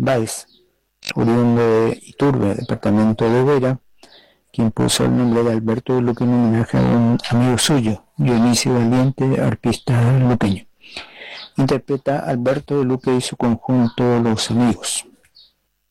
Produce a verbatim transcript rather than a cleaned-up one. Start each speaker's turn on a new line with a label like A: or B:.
A: Báez, oriundo de Iturbe, departamento de Vera, quien puso el nombre de Alberto de Luque en homenaje a un amigo suyo, Dionisio Valiente, arpista luqueño. Interpreta Alberto de Luque y su conjunto Los Amigos.